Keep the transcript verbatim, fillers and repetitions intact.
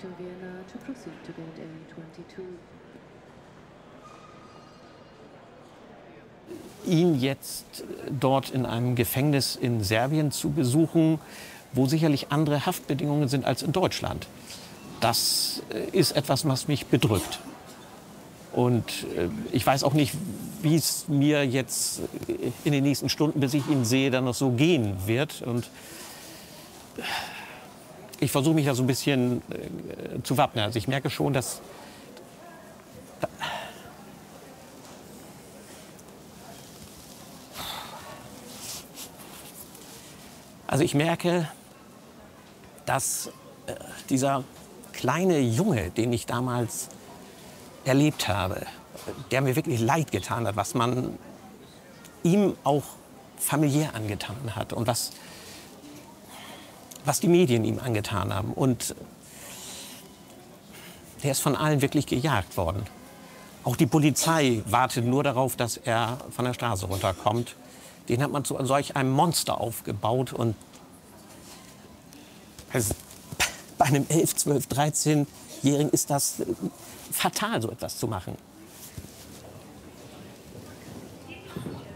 to Vienna to proceed to gate A twenty-two. Ihn jetzt dort in einem Gefängnis in Serbien zu besuchen, wo sicherlich andere Haftbedingungen sind als in Deutschland, das ist etwas, was mich bedrückt. Und ich weiß auch nicht, wie es mir jetzt in den nächsten Stunden, bis ich ihn sehe, dann noch so gehen wird. Und ich versuche mich da so ein bisschen zu wappnen. Also ich merke schon, dass Also ich merke, dass äh, dieser kleine Junge, den ich damals erlebt habe, der mir wirklich leid getan hat, was man ihm auch familiär angetan hat und was, was die Medien ihm angetan haben. Und der ist von allen wirklich gejagt worden. Auch die Polizei wartet nur darauf, dass er von der Straße runterkommt. Den hat man zu solch einem Monster aufgebaut. Und also bei einem elf-, zwölf-, dreizehnjährigen ist das fatal, so etwas zu machen.